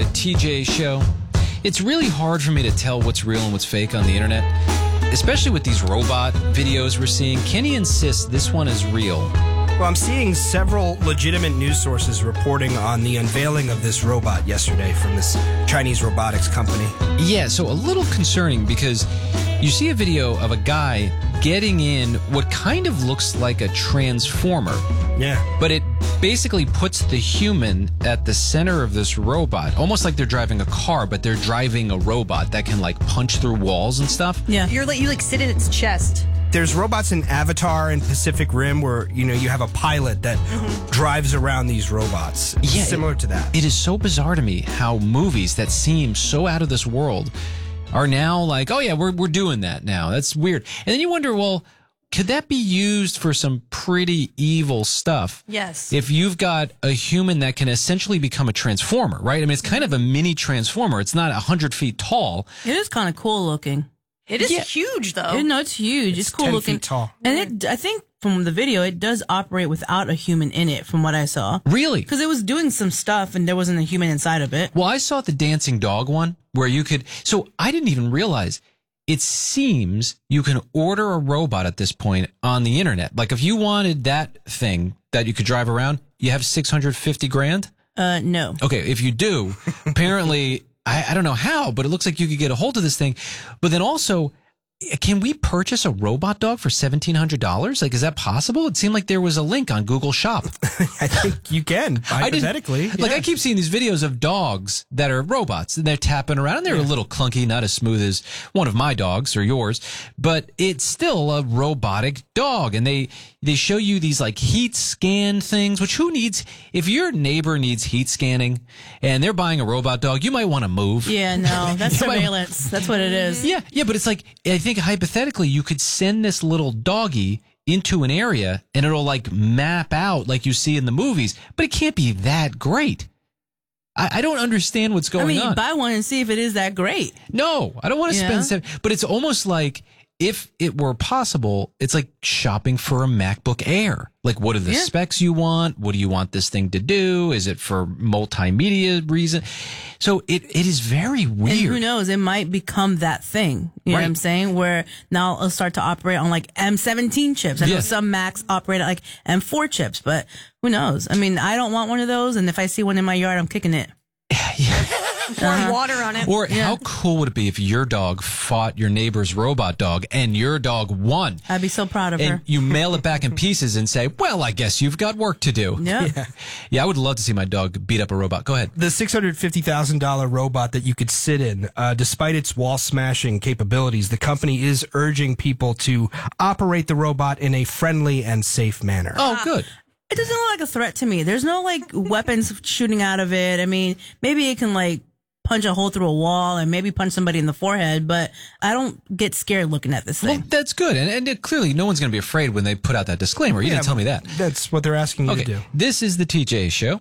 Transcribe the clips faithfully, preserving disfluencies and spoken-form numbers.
the T J Show. It's really hard for me to tell what's real and what's fake on the internet, especially with these robot videos we're seeing. Kenny insists this one is real. Well, I'm seeing several legitimate news sources reporting on the unveiling of this robot yesterday from this Chinese robotics company. Yeah, so a little concerning because you see a video of a guy getting in what kind of looks like a transformer. Yeah. But it basically puts the human at the center of this robot, almost like they're driving a car, but they're driving a robot that can like punch through walls and stuff. Yeah. You're like, you like sit in its chest. There's robots in Avatar and Pacific Rim where, you know, you have a pilot that mm-hmm. drives around these robots. Yeah, Similar it, to that. It is so bizarre to me how movies that seem so out of this world are now like, oh yeah, we're we're doing that now. That's weird. And then you wonder, well, could that be used for some pretty evil stuff? Yes. If you've got a human that can essentially become a transformer, right? I mean, it's kind of a mini transformer. It's not one hundred feet tall. It is kind of cool looking. It is Yeah. huge, though. It, no, it's huge. It's, It's cool ten looking. feet tall. And it, I think from the video, it does operate without a human in it, from what I saw. Really? Because it was doing some stuff and there wasn't a human inside of it. Well, I saw the dancing dog one where you could, so I didn't even realize it seems you can order a robot at this point on the internet. Like if you wanted that thing that you could drive around, you have six hundred fifty grand. Uh, no. Okay. If you do, apparently, I, I don't know how, but it looks like you could get a hold of this thing. But then also, can we purchase a robot dog for seventeen hundred dollars? Like, is that possible? It seemed like there was a link on Google Shop. I think you can, hypothetically. Like, yeah. I keep seeing these videos of dogs that are robots, and they're tapping around, and they're Yeah. a little clunky, not as smooth as one of my dogs or yours, but it's still a robotic dog. And they, they show you these, like, heat scan things, which who needs, if your neighbor needs heat scanning, and they're buying a robot dog, you might want to move. Yeah, no. That's You might- surveillance. That's what it is. Yeah, yeah, but it's like, I think hypothetically, you could send this little doggy into an area and it'll like map out like you see in the movies, but it can't be that great. I, I don't understand what's going I mean, on. buy one and see if it is that great. No, I don't want to Yeah. spend seven, but it's almost like if it were possible, it's like shopping for a MacBook Air. Like, what are the Yeah. specs you want? What do you want this thing to do? Is it for multimedia reason? So it, it is very weird. And who knows? It might become that thing. You know Right. what I'm saying? Where now it'll start to operate on like M seventeen chips. I know Yeah. some Macs operate at like M four chips, but who knows? I mean, I don't want one of those. And if I see one in my yard, I'm kicking it. Pouring water on it. Or how cool would it be if your dog fought your neighbor's robot dog and your dog won? I'd be so proud of And her. you mail it back in pieces and say, well, I guess you've got work to do. Yeah. Yeah. Yeah, I would love to see my dog beat up a robot. Go ahead. The six hundred fifty thousand dollars robot that you could sit in, uh, despite its wall smashing capabilities, the company is urging people to operate the robot in a friendly and safe manner. Oh, good. It doesn't look like a threat to me. There's no like weapons shooting out of it. I mean, maybe it can like punch a hole through a wall and maybe punch somebody in the forehead, but I don't get scared looking at this Well, thing. that's good. And, and it, clearly, no one's going to be afraid when they put out that disclaimer. You Yeah, didn't tell me but that. That's what they're asking you Okay, to do. this is the T J Show.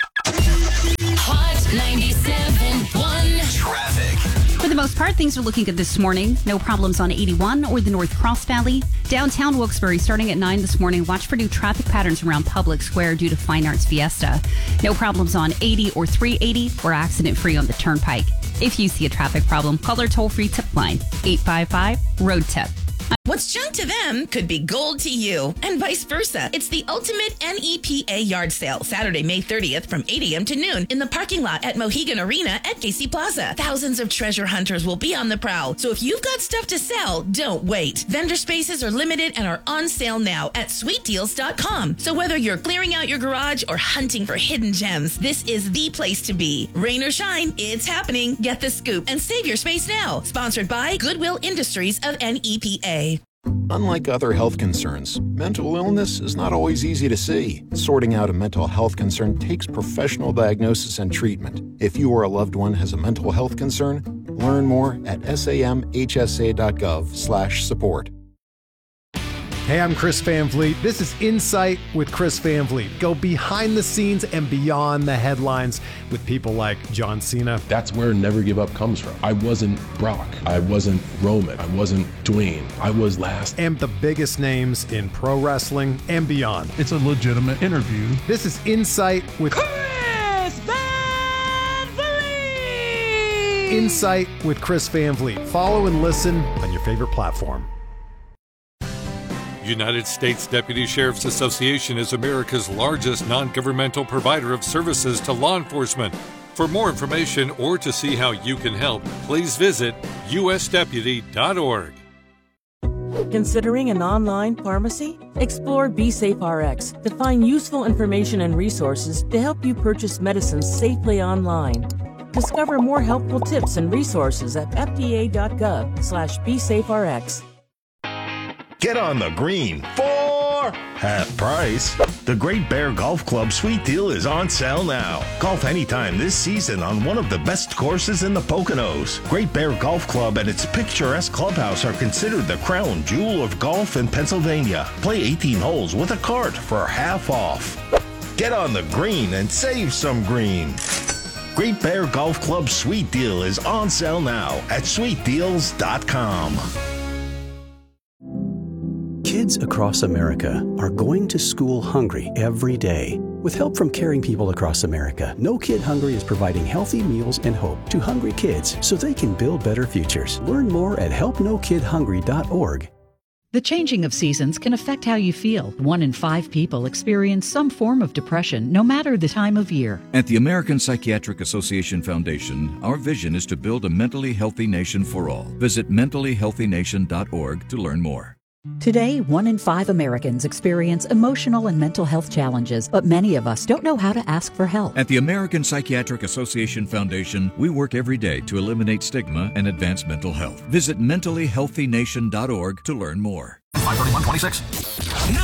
Hot ninety-seven point one. Traffic. For the most part, things are looking good this morning. No problems on eighty-one or the North Cross Valley. Downtown Wilkes-Barre starting at nine this morning. Watch for new traffic patterns around Public Square due to Fine Arts Fiesta. No problems on eighty or three eighty or accident-free on the Turnpike. If you see a traffic problem, call our toll-free tip line, eight five five, road tip. What's junk to them could be gold to you, and vice versa. It's the ultimate N E P A yard sale, Saturday, May thirtieth from eight a.m. to noon in the parking lot at Mohegan Arena at K C Plaza. Thousands of treasure hunters will be on the prowl, so if you've got stuff to sell, don't wait. Vendor spaces are limited and are on sale now at sweet deals dot com. So whether you're clearing out your garage or hunting for hidden gems, this is the place to be. Rain or shine, it's happening. Get the scoop and save your space now. Sponsored by Goodwill Industries of N E P A. Unlike other health concerns, mental illness is not always easy to see. Sorting out a mental health concern takes professional diagnosis and treatment. If you or a loved one has a mental health concern, learn more at samhsa.gov slash support. Hey, I'm Chris Van Vliet. This is Insight with Chris Van Vliet. Go behind the scenes and beyond the headlines with people like John Cena. That's where Never Give Up comes from. I wasn't Brock. I wasn't Roman. I wasn't Dwayne. I was last. And the biggest names in pro wrestling and beyond. It's a legitimate interview. This is Insight with Chris Van Vliet! Insight with Chris Van Vliet. Follow and listen on your favorite platform. United States Deputy Sheriff's Association is America's largest non-governmental provider of services to law enforcement. For more information or to see how you can help, please visit U S deputy dot org. Considering an online pharmacy? Explore BeSafeRx to find useful information and resources to help you purchase medicines safely online. Discover more helpful tips and resources at F D A dot gov slash BeSafeRx. Get on the green for half price. The Great Bear Golf Club Sweet Deal is on sale now. Golf anytime this season on one of the best courses in the Poconos. Great Bear Golf Club and its picturesque clubhouse are considered the crown jewel of golf in Pennsylvania. Play eighteen holes with a cart for half off. Get on the green and save some green. Great Bear Golf Club Sweet Deal is on sale now at sweet deals dot com. Kids across America are going to school hungry every day. With help from caring people across America, No Kid Hungry is providing healthy meals and hope to hungry kids so they can build better futures. Learn more at help no kid hungry dot org. The changing of seasons can affect how you feel. One in five people experience some form of depression, no matter the time of year. At the American Psychiatric Association Foundation, our vision is to build a mentally healthy nation for all. Visit mentally healthy nation dot org to learn more. Today, one in five Americans experience emotional and mental health challenges, but many of us don't know how to ask for help. At the American Psychiatric Association Foundation, we work every day to eliminate stigma and advance mental health. Visit mentally healthy nation dot org to learn more. five thirty-one twenty-six.